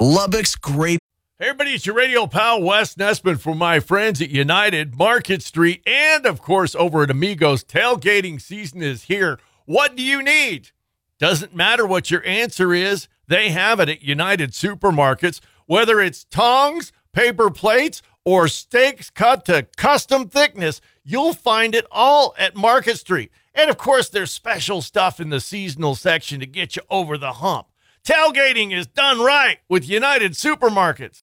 Lubbock's great. Hey everybody, it's your radio pal Wes Nessman for my friends at United Market Street and, of course, over at Amigos. Tailgating season is here. What do you need? Doesn't matter what your answer is. They have it at United Supermarkets. Whether it's tongs, paper plates, or steaks cut to custom thickness, you'll find it all at Market Street. And, of course, there's special stuff in the seasonal section to get you over the hump. Tailgating is done right with United Supermarkets.